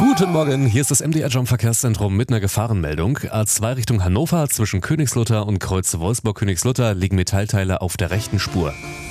Guten Morgen, hier ist das MDR Jump Verkehrszentrum mit einer Gefahrenmeldung. A2 Richtung Hannover zwischen Königslutter und Kreuz Wolfsburg-Königslutter liegen Metallteile auf der rechten Spur.